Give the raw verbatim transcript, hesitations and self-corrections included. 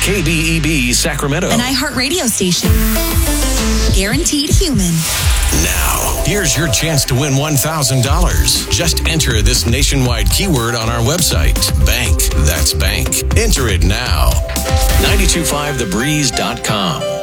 K B E B Sacramento. An iHeartRadio station. Guaranteed human. Now, here's your chance to win one thousand dollars. Just enter this nationwide keyword on our website. Bank. That's bank. Enter it now. nine two five the breeze dot com.